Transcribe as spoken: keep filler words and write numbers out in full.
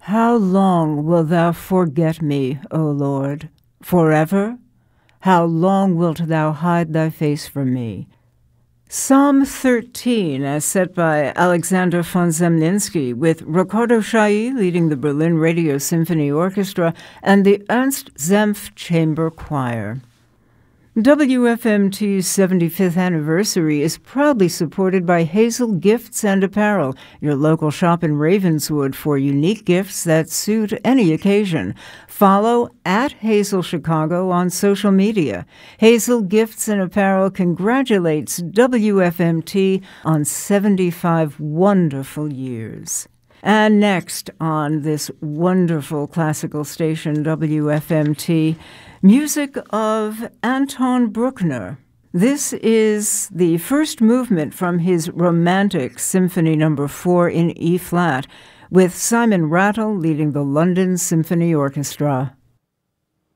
How long wilt thou forget me, O Lord? Forever? How long wilt thou hide thy face from me? Psalm thirteen, as set by Alexander von Zemlinsky, with Ricardo Chailly leading the Berlin Radio Symphony Orchestra and the Ernst Zempf Chamber Choir. W F M T's seventy-fifth anniversary is proudly supported by Hazel Gifts and Apparel, your local shop in Ravenswood for unique gifts that suit any occasion. Follow at Hazel Chicago on social media. Hazel Gifts and Apparel congratulates W F M T on seventy-five wonderful years. And next on this wonderful classical station, W F M T, music of Anton Bruckner. This is the first movement from his Romantic Symphony Number four in E-flat, with Simon Rattle leading the London Symphony Orchestra.